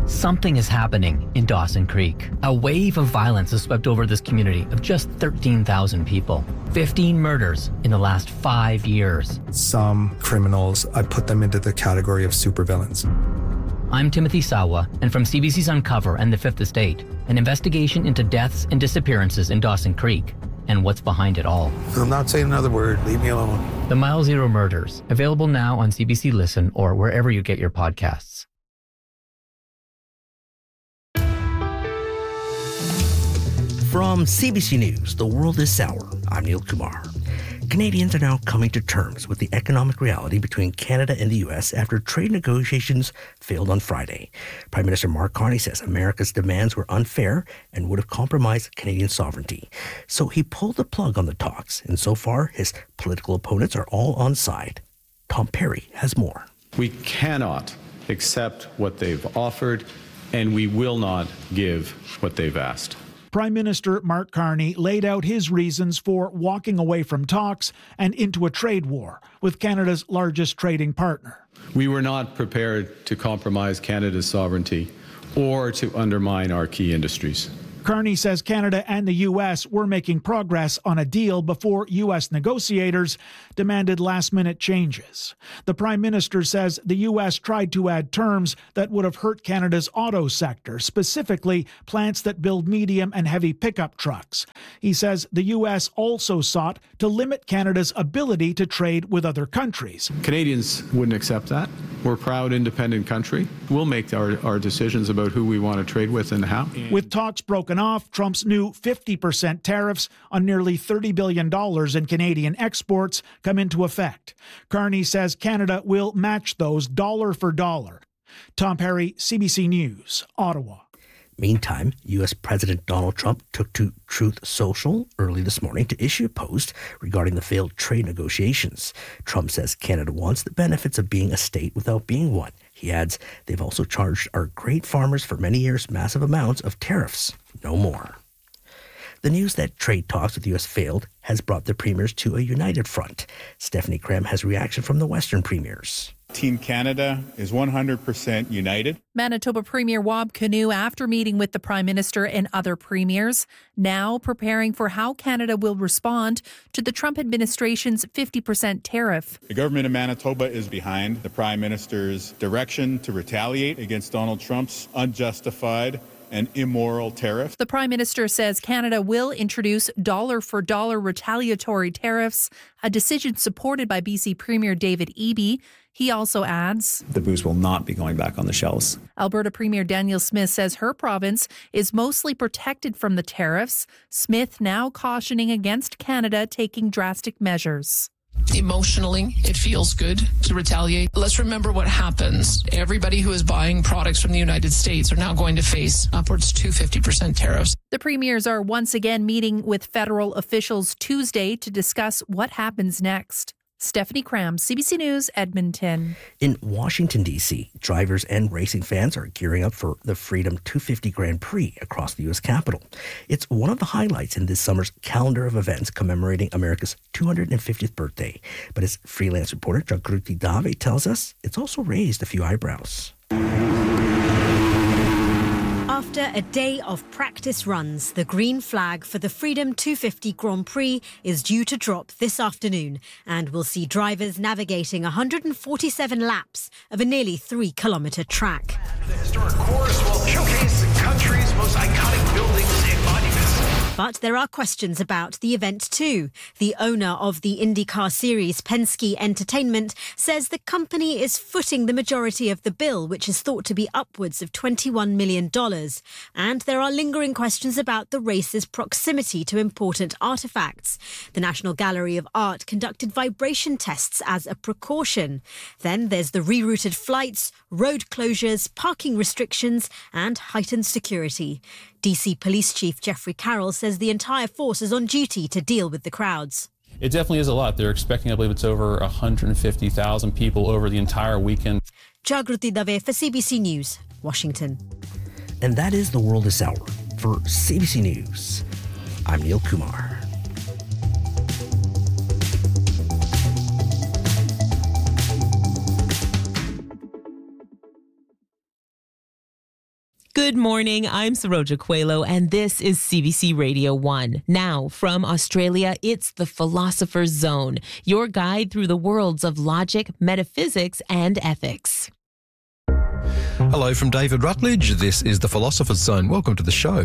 Something is happening in Dawson Creek. A wave of violence has swept over this community of just 13,000 people. 15 murders in the last 5 years. Some criminals, I put them into the category of supervillains. I'm Timothy Sawa, and from CBC's Uncover and The Fifth Estate, an investigation into deaths and disappearances in Dawson Creek and what's behind it all. I'm not saying another word. Leave me alone. The Mile Zero Murders, available now on CBC Listen or wherever you get your podcasts. From CBC News, The World is Sour, I'm Neil Kumar. Canadians are now coming to terms with the economic reality between Canada and the U.S. after trade negotiations failed on Friday. Prime Minister Mark Carney says America's demands were unfair and would have compromised Canadian sovereignty. So he pulled the plug on the talks, and so far his political opponents are all on side. Tom Perry has more. We cannot accept what they've offered, and we will not give what they've asked. Prime Minister Mark Carney laid out his reasons for walking away from talks and into a trade war with Canada's largest trading partner. We were not prepared to compromise Canada's sovereignty or to undermine our key industries. Carney says Canada and the U.S. were making progress on a deal before U.S. negotiators demanded last-minute changes. The Prime Minister says the U.S. tried to add terms that would have hurt Canada's auto sector, specifically plants that build medium and heavy pickup trucks. He says the U.S. also sought to limit Canada's ability to trade with other countries. Canadians wouldn't accept that. We're a proud, independent country. We'll make our decisions about who we want to trade with and how. With talks broken off, Trump's new 50% tariffs on nearly $30 billion in Canadian exports come into effect. Carney says Canada will match those dollar for dollar. Tom Perry, CBC News, Ottawa. Meantime, U.S. President Donald Trump took to Truth Social early this morning to issue a post regarding the failed trade negotiations. Trump says Canada wants the benefits of being a state without being one. He adds, they've also charged our great farmers for many years massive amounts of tariffs. No more. The news that trade talks with the U.S. failed has brought the premiers to a united front. Stephanie Cram has reaction from the Western premiers. Team Canada is 100% united. Manitoba Premier Wab Kinew, after meeting with the Prime Minister and other premiers, now preparing for how Canada will respond to the Trump administration's 50% tariff. The government of Manitoba is behind the Prime Minister's direction to retaliate against Donald Trump's unjustified and immoral tariff. The Prime Minister says Canada will introduce dollar-for-dollar retaliatory tariffs, a decision supported by BC Premier David Eby. He also adds, the booze will not be going back on the shelves. Alberta Premier Danielle Smith says her province is mostly protected from the tariffs. Smith now cautioning against Canada taking drastic measures. Emotionally, it feels good to retaliate. Let's remember what happens. Everybody who is buying products from the United States are now going to face upwards to 50% tariffs. The premiers are once again meeting with federal officials Tuesday to discuss what happens next. Stephanie Cram, CBC News, Edmonton. In Washington, D.C., drivers and racing fans are gearing up for the Freedom 250 Grand Prix across the U.S. Capitol. It's one of the highlights in this summer's calendar of events commemorating America's 250th birthday. But as freelance reporter Jagruti Dave tells us, it's also raised a few eyebrows. After a day of practice runs, the green flag for the Freedom 250 Grand Prix is due to drop this afternoon and will see drivers navigating 147 laps of a nearly 3-kilometre track. The historic course will showcase the country's most iconic buildings and monuments. But there are questions about the event too. The owner of the IndyCar series, Penske Entertainment, says the company is footing the majority of the bill, which is thought to be upwards of $21 million. And there are lingering questions about the race's proximity to important artefacts. The National Gallery of Art conducted vibration tests as a precaution. Then there's the rerouted flights, road closures, parking restrictions and heightened security. DC Police Chief Jeffrey Carroll says the entire force is on duty to deal with the crowds. It definitely is a lot. They're expecting, I believe it's over 150,000 people over the entire weekend. Jagruti Dave for CBC News, Washington. And that is The World is Sour. For CBC News, I'm Neil Kumar. Good morning, I'm Saroja Coelho, and this is CBC Radio 1. Now, from Australia, it's the Philosopher's Zone, your guide through the worlds of logic, metaphysics, and ethics. Hello from David Rutledge. This is the Philosopher's Zone. Welcome to the show.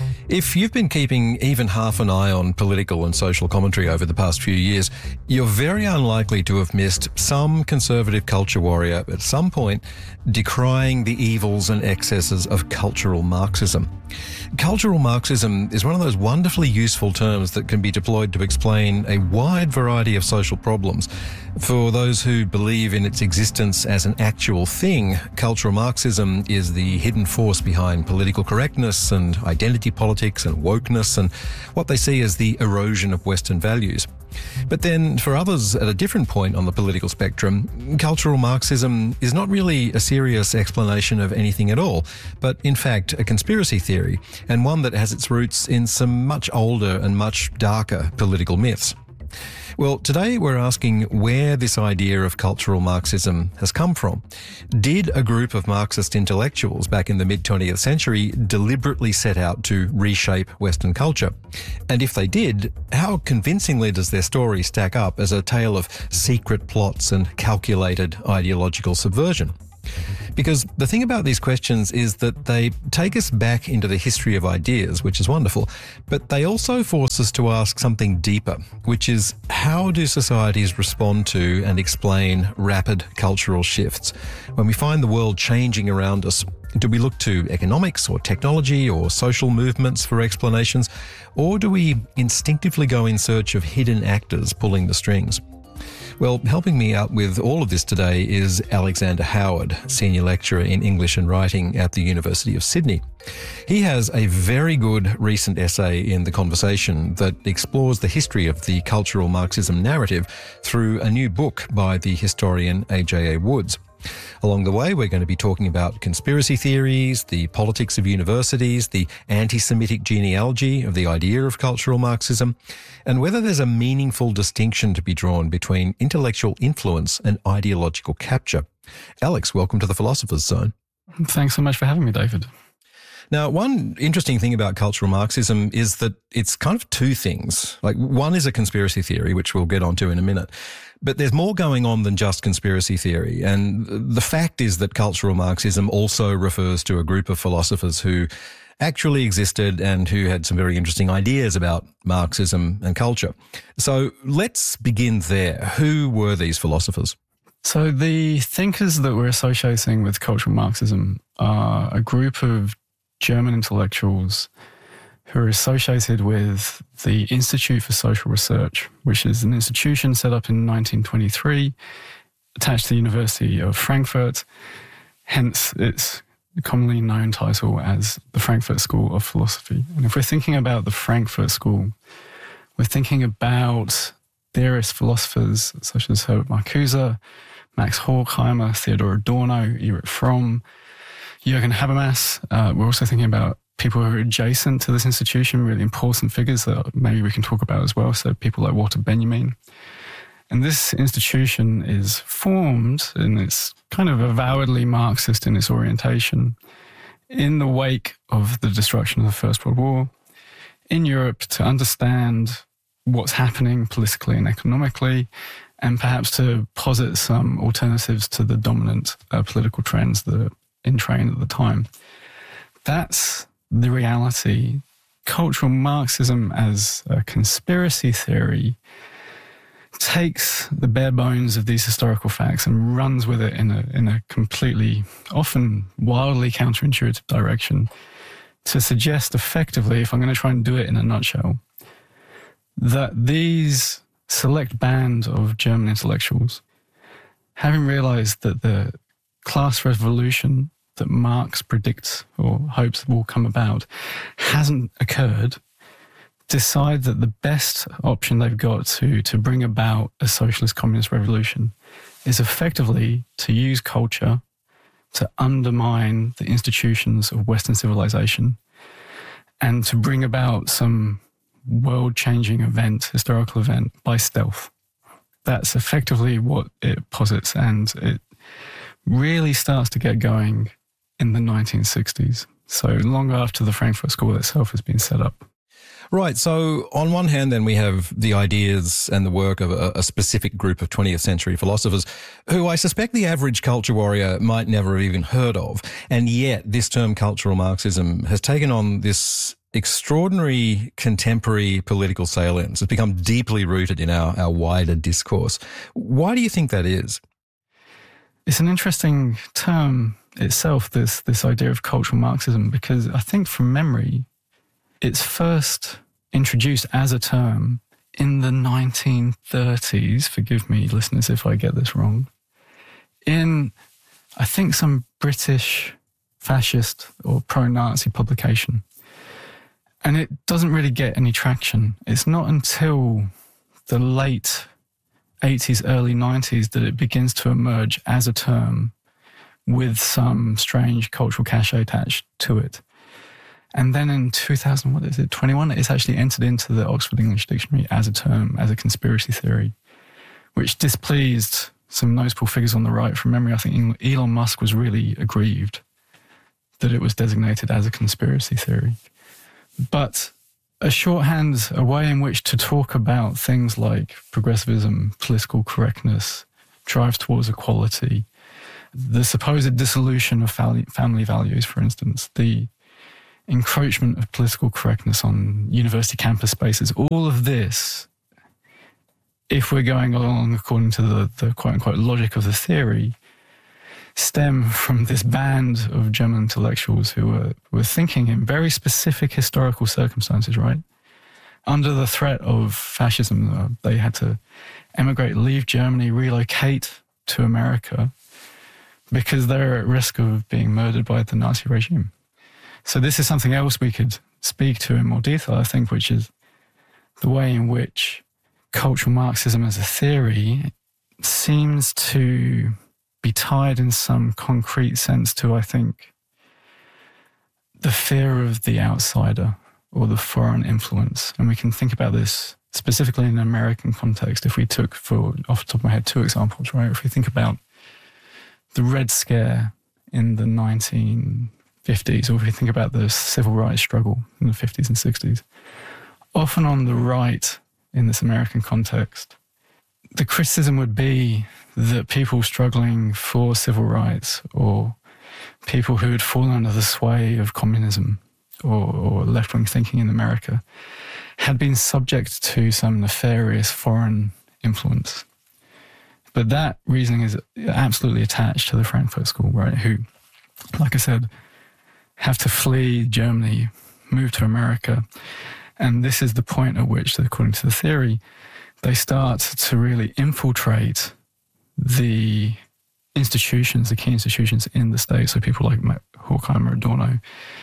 If you've been keeping even half an eye on political and social commentary over the past few years, you're very unlikely to have missed some conservative culture warrior at some point decrying the evils and excesses of cultural Marxism. Cultural Marxism is one of those wonderfully useful terms that can be deployed to explain a wide variety of social problems. For those who believe in its existence as an actual thing, cultural Marxism is the hidden force behind political correctness and identity politics and wokeness and what they see as the erosion of Western values. But then, for others at a different point on the political spectrum, cultural Marxism is not really a serious explanation of anything at all, but in fact a conspiracy theory, and one that has its roots in some much older and much darker political myths. Well, today we're asking where this idea of cultural Marxism has come from. Did a group of Marxist intellectuals back in the mid-20th century deliberately set out to reshape Western culture? And if they did, how convincingly does their story stack up as a tale of secret plots and calculated ideological subversion? Because the thing about these questions is that they take us back into the history of ideas, which is wonderful, but they also force us to ask something deeper, which is how do societies respond to and explain rapid cultural shifts? When we find the world changing around us, do we look to economics or technology or social movements for explanations, or do we instinctively go in search of hidden actors pulling the strings? Well, helping me out with all of this today is Alexander Howard, Senior Lecturer in English and Writing at the University of Sydney. He has a very good recent essay in The Conversation that explores the history of the cultural Marxism narrative through a new book by the historian A.J.A. Woods. Along the way, we're going to be talking about conspiracy theories, the politics of universities, the anti-Semitic genealogy of the idea of cultural Marxism, and whether there's a meaningful distinction to be drawn between intellectual influence and ideological capture. Alex, welcome to the Philosopher's Zone. Thanks so much for having me, David. Now, one interesting thing about cultural Marxism is that it's kind of two things. Like, one is a conspiracy theory, which we'll get onto in a minute. But there's more going on than just conspiracy theory. And the fact is that cultural Marxism also refers to a group of philosophers who actually existed and who had some very interesting ideas about Marxism and culture. So let's begin there. Who were these philosophers? So the thinkers that we're associating with cultural Marxism are a group of German intellectuals who are associated with the Institute for Social Research, which is an institution set up in 1923, attached to the University of Frankfurt, hence its commonly known title as the Frankfurt School of Philosophy. And if we're thinking about the Frankfurt School, we're thinking about theorist philosophers such as Herbert Marcuse, Max Horkheimer, Theodor Adorno, Erich Fromm, Jürgen Habermas. We're also thinking about people who are adjacent to this institution, really important figures that maybe we can talk about as well. So people like Walter Benjamin. And this institution is formed, and it's kind of avowedly Marxist in its orientation, in the wake of the destruction of the First World War in Europe, to understand what's happening politically and economically, and perhaps to posit some alternatives to the dominant political trends that are in train at the time. That's the reality. Cultural Marxism as a conspiracy theory takes the bare bones of these historical facts and runs with it in a completely, often wildly counterintuitive direction to suggest effectively, if I'm going to try and do it in a nutshell, that these select band of German intellectuals, having realized that the class revolution that Marx predicts or hopes will come about hasn't occurred, decide that the best option they've got to bring about a socialist communist revolution is effectively to use culture to undermine the institutions of Western civilization and to bring about some world-changing event, historical event, by stealth. That's effectively what it posits, and it really starts to get going in the 1960s. So long after the Frankfurt School itself has been set up. Right. So on one hand, then we have the ideas and the work of a specific group of 20th century philosophers who I suspect the average culture warrior might never have even heard of. And yet this term cultural Marxism has taken on this extraordinary contemporary political salience. It's become deeply rooted in our wider discourse. Why do you think that is? It's an interesting term itself, this idea of cultural Marxism, because I think from memory, it's first introduced as a term in the 1930s, forgive me, listeners, if I get this wrong, in, I think, some British fascist or pro-Nazi publication. And it doesn't really get any traction. It's not until the late 80s, early 90s that it begins to emerge as a term with some strange cultural cachet attached to it. And then in 2021, it's actually entered into the Oxford English Dictionary as a term, as a conspiracy theory, which displeased some notable figures on the right. From memory, I think Elon Musk was really aggrieved that it was designated as a conspiracy theory. But a shorthand, a way in which to talk about things like progressivism, political correctness, drive towards equality, the supposed dissolution of family values, for instance, the encroachment of political correctness on university campus spaces, all of this, if we're going along according to the quote-unquote logic of the theory, stem from this band of German intellectuals who were thinking in very specific historical circumstances, right? Under the threat of fascism, they had to emigrate, leave Germany, relocate to America because they're at risk of being murdered by the Nazi regime. So this is something else we could speak to in more detail, I think, which is the way in which cultural Marxism as a theory seems to be tied in some concrete sense to, I think, the fear of the outsider or the foreign influence. And we can think about this specifically in an American context. If we took, off the top of my head, two examples, right? If we think about the Red Scare in the 1950s, or if we think about the civil rights struggle in the 50s and 60s, often on the right in this American context, the criticism would be that people struggling for civil rights or people who had fallen under the sway of communism or left-wing thinking in America had been subject to some nefarious foreign influence. But that reasoning is absolutely attached to the Frankfurt School, right, who, like I said, have to flee Germany, move to America. And this is the point at which, according to the theory, they start to really infiltrate the institutions, the key institutions in the States. So people like Horkheimer, Adorno,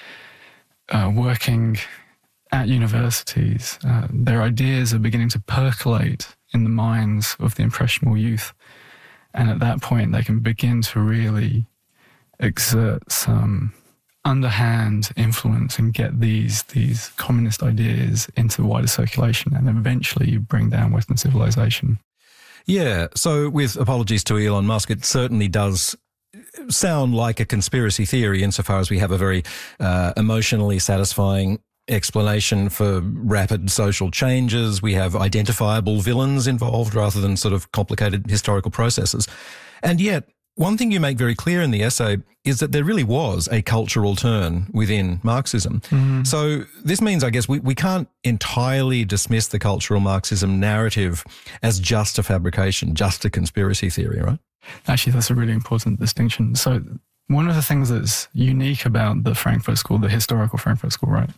working at universities, their ideas are beginning to percolate in the minds of the impressionable youth. And at that point, they can begin to really exert some underhand influence and get these communist ideas into wider circulation and eventually bring down Western civilization. Yeah, so with apologies to Elon Musk, it certainly does sound like a conspiracy theory insofar as we have a very emotionally satisfying explanation for rapid social changes. We have identifiable villains involved rather than sort of complicated historical processes. And yet, one thing you make very clear in the essay is that there really was a cultural turn within Marxism. Mm-hmm. So this means, I guess, we can't entirely dismiss the cultural Marxism narrative as just a fabrication, just a conspiracy theory, right? Actually, that's a really important distinction. So one of the things that's unique about the Frankfurt School, the historical Frankfurt School, right,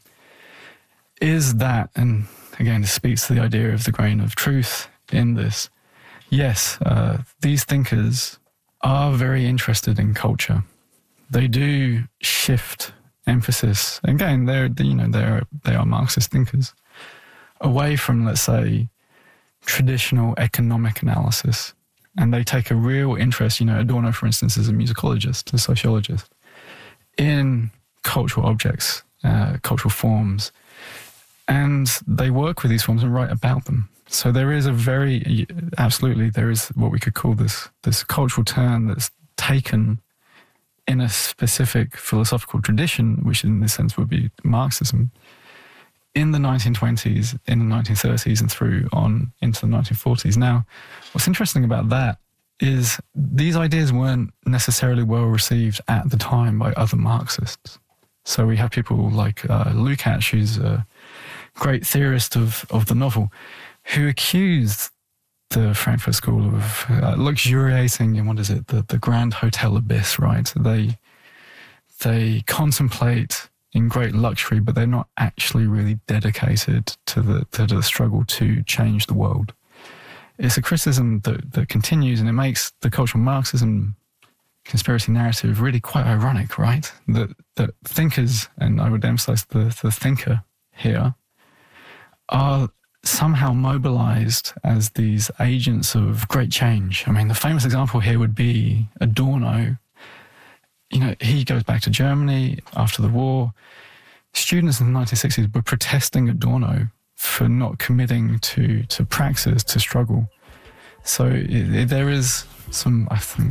is that, and again, this speaks to the idea of the grain of truth in this. Yes, these thinkers are very interested in culture. They do shift emphasis. Again, they are Marxist thinkers away from, let's say, traditional economic analysis, and they take a real interest. Adorno, for instance, is a musicologist, a sociologist, in cultural objects, cultural forms, and they work with these forms and write about them. So there is there is what we could call this cultural turn that's taken in a specific philosophical tradition, which in this sense would be Marxism, in the 1920s, in the 1930s, and through on into the 1940s. Now, what's interesting about that is these ideas weren't necessarily well received at the time by other Marxists. So we have people like Lukács, who's a great theorist of the novel, who accused the Frankfurt School of luxuriating in, the grand hotel abyss, right? They contemplate in great luxury, but they're not actually really dedicated to the struggle to change the world. It's a criticism that continues, and it makes the cultural Marxism conspiracy narrative really quite ironic, right? That thinkers, and I would emphasize the thinker here, are somehow mobilized as these agents of great change. I mean, the famous example here would be Adorno. He goes back to Germany after the war. Students in the 1960s were protesting Adorno for not committing to praxis, to struggle. So there is some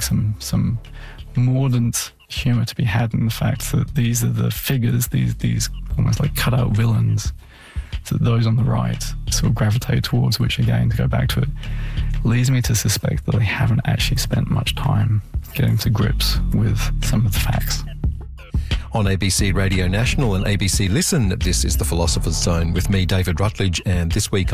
mordant humour to be had in the fact that these are the figures, these almost like cut-out villains, that those on the right sort of gravitate towards, which again, to go back to it, leads me to suspect that they haven't actually spent much time getting to grips with some of the facts. On ABC Radio National and ABC Listen, this is The Philosopher's Zone with me, David Rutledge, and this week